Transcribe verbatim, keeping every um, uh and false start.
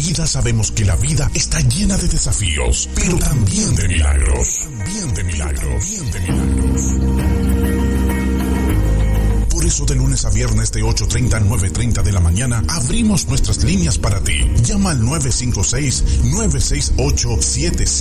vida sabemos que la vida está llena de desafíos, pero también de milagros. También de milagros. También de milagros. Por eso de lunes a viernes de ocho treinta a nueve treinta de la mañana abrimos nuestras líneas para ti. Llama al nueve cinco seis, nueve seis ocho, siete siete